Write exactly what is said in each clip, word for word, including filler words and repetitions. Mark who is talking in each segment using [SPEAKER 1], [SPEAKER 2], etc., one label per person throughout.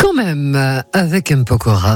[SPEAKER 1] Quand même, avec un pokora.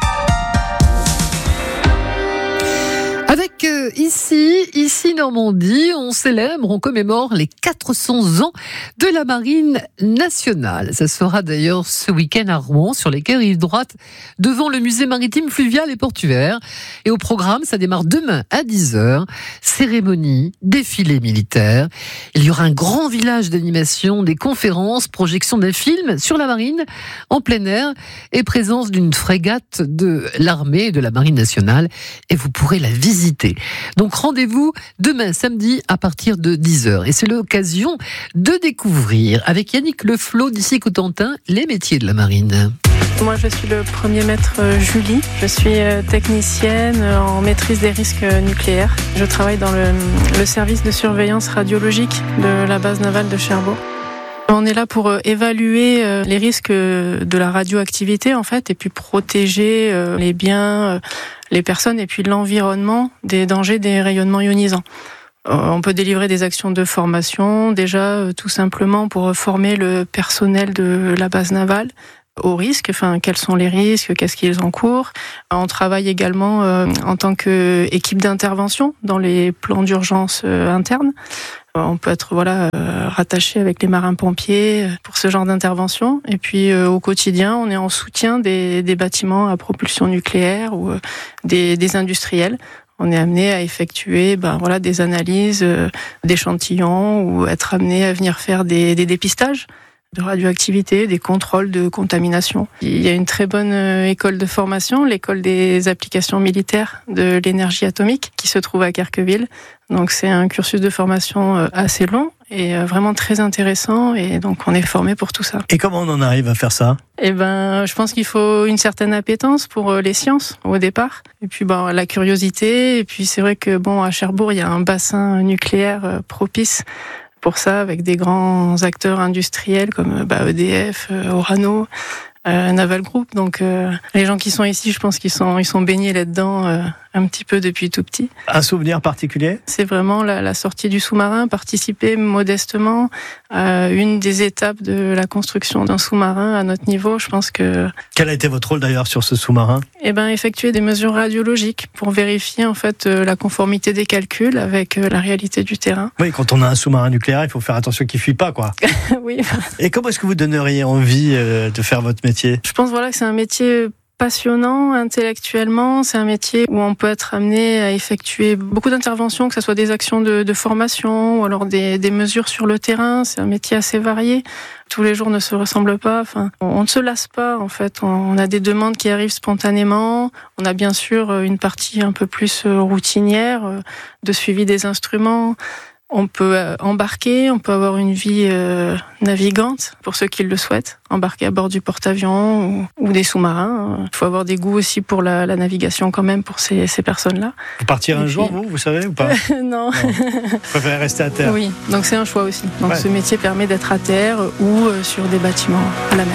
[SPEAKER 1] Avec euh, ici, ici Normandie, on célèbre, on commémore les quatre cents ans de la Marine nationale. Ça sera d'ailleurs ce week-end à Rouen, sur les quais rive droite, devant le musée maritime, fluvial et portuaire. Et au programme, ça démarre demain à dix heures. Cérémonie, défilé militaire. Il y aura un grand village d'animation, des conférences, projection d'un film sur la marine en plein air et présence d'une frégate de l'armée et de la Marine nationale. Et vous pourrez la visiter. Donc rendez-vous demain samedi à partir de dix heures. Et c'est l'occasion de découvrir avec Yannick Leflot d'ici Cotentin les métiers de la marine.
[SPEAKER 2] Moi je suis le premier maître Julie, je suis technicienne en maîtrise des risques nucléaires. Je travaille dans le, le service de surveillance radiologique de la base navale de Cherbourg. On est là pour évaluer les risques de la radioactivité en fait et puis protéger les biens, les personnes et puis l'environnement des dangers des rayonnements ionisants. On peut délivrer des actions de formation déjà tout simplement pour former le personnel de la base navale aux risques, enfin quels sont les risques, qu'est-ce qu'ils encourent. On travaille également euh, en tant qu'équipe d'intervention dans les plans d'urgence euh, internes. On peut être voilà euh, rattaché avec les marins-pompiers pour ce genre d'intervention. Et puis euh, au quotidien, on est en soutien des, des bâtiments à propulsion nucléaire ou euh, des, des industriels. On est amené à effectuer ben, voilà, des analyses euh, d'échantillons ou être amené à venir faire des, des dépistages de radioactivité, des contrôles de contamination. Il y a une très bonne école de formation, l'école des applications militaires de l'énergie atomique, qui se trouve à Querqueville. Donc c'est un cursus de formation assez long et vraiment très intéressant, et donc on est formé pour tout ça.
[SPEAKER 3] Et comment on en arrive à faire ça ?
[SPEAKER 2] Eh ben, je pense qu'il faut une certaine appétence pour les sciences au départ, et puis ben la curiosité, et puis c'est vrai que bon à Cherbourg il y a un bassin nucléaire propice pour ça, avec des grands acteurs industriels comme bah, E D F, euh, Orano, euh, Naval Group. Donc euh, les gens qui sont ici, je pense qu'ils sont, ils sont baignés là-dedans euh, un petit peu depuis tout petit.
[SPEAKER 3] Un souvenir particulier ?
[SPEAKER 2] C'est vraiment la, la sortie du sous-marin, participer modestement à une des étapes de la construction d'un sous-marin à notre niveau. Je pense que...
[SPEAKER 3] Quel a été votre rôle d'ailleurs sur ce sous-marin ?
[SPEAKER 2] Eh ben, effectuer des mesures radiologiques pour vérifier en fait la conformité des calculs avec la réalité du terrain.
[SPEAKER 3] Oui, quand on a un sous-marin nucléaire, il faut faire attention qu'il ne fuit pas, quoi.
[SPEAKER 2] Oui.
[SPEAKER 3] Et comment est-ce que vous donneriez envie de faire votre métier ?
[SPEAKER 2] Je pense voilà que c'est un métier passionnant intellectuellement, c'est un métier où on peut être amené à effectuer beaucoup d'interventions, que ce soit des actions de, de formation ou alors des, des mesures sur le terrain. C'est un métier assez varié. Tous les jours ne se ressemblent pas. Enfin, on ne se lasse pas en fait. On a des demandes qui arrivent spontanément. On a bien sûr une partie un peu plus routinière de suivi des instruments. On peut embarquer, on peut avoir une vie euh, navigante, pour ceux qui le souhaitent, embarquer à bord du porte-avions ou, ou des sous-marins. Il faut avoir des goûts aussi pour la, la navigation quand même pour ces, ces personnes-là.
[SPEAKER 3] Vous partir un puis... jour, vous, vous savez ou pas ?
[SPEAKER 2] Non. non.
[SPEAKER 3] Vous préférez rester à terre ?
[SPEAKER 2] Oui, donc c'est un choix aussi. Donc ouais. Ce métier permet d'être à terre ou sur des bâtiments à la mer.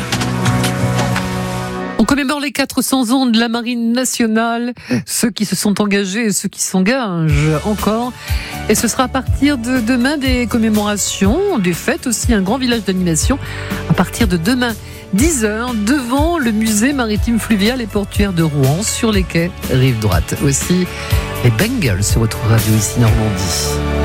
[SPEAKER 1] On commémore les quatre cents ans de la Marine nationale, ceux qui se sont engagés et ceux qui s'engagent encore. Et ce sera à partir de demain des commémorations, des fêtes aussi, un grand village d'animation à partir de demain dix heures devant le musée maritime fluvial et portuaire de Rouen sur les quais rive droite. Aussi les Bengals sur votre radio ici Normandie.